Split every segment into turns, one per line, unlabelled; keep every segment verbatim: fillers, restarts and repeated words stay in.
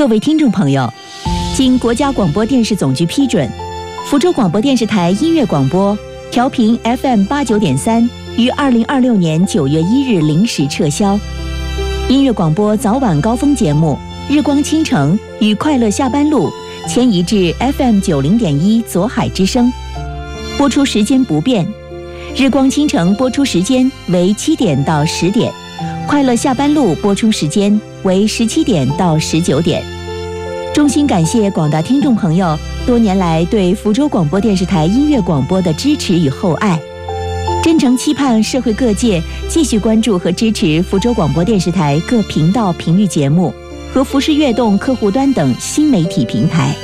各位听众朋友，经国家广播电视总局批准，福州广播电视台音乐广播调频 F M 八九点三于二零二六年九月一日零时撤销。音乐广播早晚高峰节目《日光倾城》与《快乐下班路》迁移至 F M 九零点一左海之声，播出时间不变。日光倾城播出时间为七点到十点，快乐下班路播出时间为十七点到十九点。衷心感谢广大听众朋友多年来对福州广播电视台音乐广播的支持与厚爱，真诚期盼社会各界继续关注和支持福州广播电视台各频道频率节目和福视悦动客户端等新媒体平台。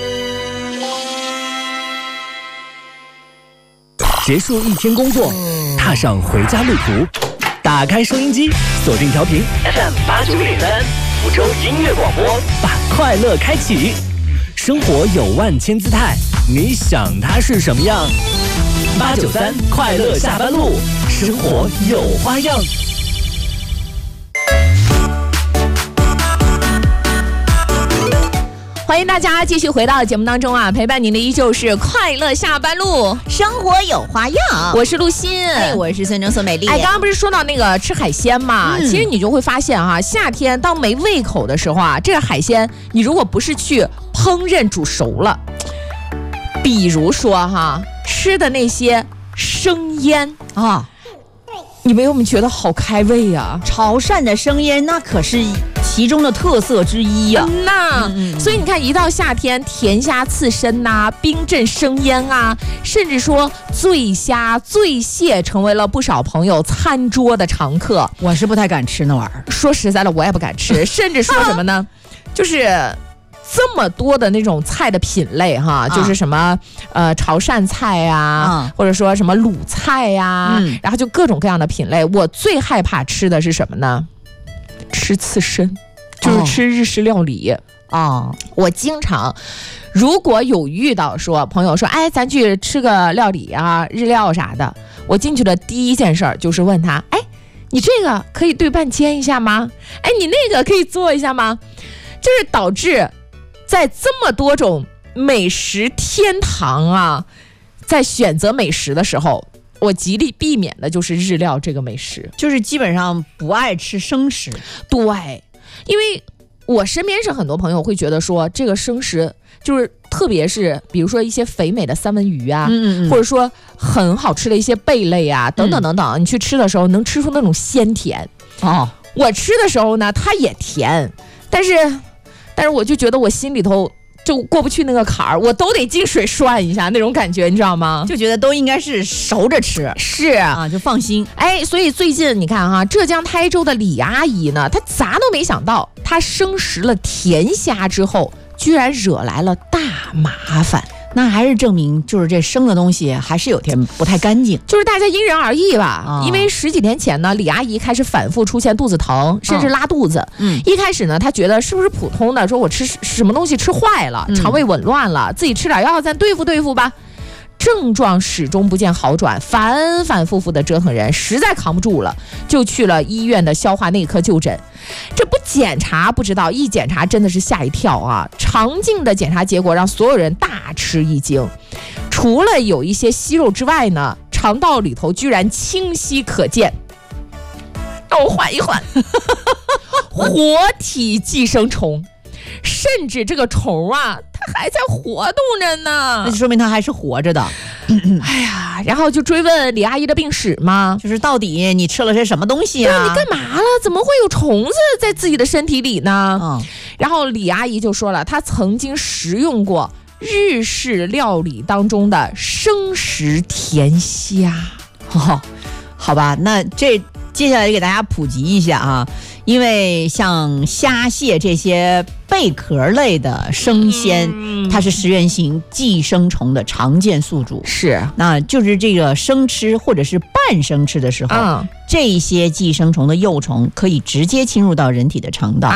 结束一天工作，踏上回家路途，打开收音机，锁定调频 F M 八九点三，福州音乐广播，把快乐开启。生活有万千姿态，你想它是什么样？八九三快乐下班路，生活有花样。
欢迎大家继续回到节目当中啊！陪伴您的依旧是快乐下班路，
生活有花样。
我是陆欣，
哎，我是孙中孙美丽。
哎，刚刚不是说到那个吃海鲜嘛？嗯、其实你就会发现哈、啊，夏天当没胃口的时候啊，这个海鲜你如果不是去烹饪煮熟了，比如说哈，吃的那些生腌啊。你们有没有觉得好开胃呀、啊？
潮汕的生腌那可是其中的特色之一呀、啊。
嗯呐、嗯嗯，所以你看，一到夏天，甜虾刺身呐、啊、冰镇生腌啊，甚至说醉虾、醉蟹，成为了不少朋友餐桌的常客。
我是不太敢吃那玩意儿，
说实在的，我也不敢吃。甚至说什么呢？就是这么多的那种菜的品类哈，啊、就是什么呃潮汕菜呀、啊，啊、或者说什么鲁菜呀、啊，嗯、然后就各种各样的品类。我最害怕吃的是什么呢？吃刺身，就是吃日式料理啊。哦、我经常如果有遇到说朋友说，哎，咱去吃个料理啊，日料啥的，我进去的第一件事就是问他，哎，你这个可以对半煎一下吗？哎，你那个可以做一下吗？就是导致。在这么多种美食天堂啊，在选择美食的时候，我极力避免的就是日料这个美食，
就是基本上不爱吃生食。
对，因为我身边是很多朋友会觉得说，这个生食就是特别是比如说一些肥美的三文鱼啊，嗯嗯嗯或者说很好吃的一些贝类啊，等等等等，嗯、你去吃的时候能吃出那种鲜甜。哦，我吃的时候呢，它也甜，但是。但是我就觉得我心里头就过不去那个坎儿，我都得进水涮一下那种感觉，你知道吗？
就觉得都应该是熟着吃，
是
啊，就放心。
哎，所以最近你看哈，浙江台州的李阿姨呢，她咋都没想到，她生食了甜虾之后，居然惹来了大麻烦。
那还是证明，就是这生的东西还是有点不太干净，
就是大家因人而异吧。哦、因为十几年前呢，李阿姨开始反复出现肚子疼，甚至拉肚子。嗯，一开始呢，她觉得是不是普通的，说我吃什么东西吃坏了，肠胃紊乱了，嗯、自己吃点药咱对付对付吧。症状始终不见好转，反反复复的折腾人，实在扛不住了，就去了医院的消化内科就诊。这不检查不知道，一检查真的是吓一跳啊！肠镜的检查结果让所有人大吃一惊，除了有一些息肉之外呢，肠道里头居然清晰可见。让我缓一缓，活体寄生虫。甚至这个虫啊，它还在活动着呢，
那就说明它还是活着的。
哎呀，然后就追问李阿姨的病史嘛，
就是到底你吃了些什么东西啊？
对，你干嘛了？怎么会有虫子在自己的身体里呢？嗯，然后李阿姨就说了，她曾经食用过日式料理当中的生食甜虾。
哦，好吧，那这接下来给大家普及一下啊。因为像虾蟹这些贝壳类的生鲜，嗯、它是食源型寄生虫的常见宿主。
是，
那就是这个生吃或者是半生吃的时候，嗯、这些寄生虫的幼虫可以直接侵入到人体的肠道。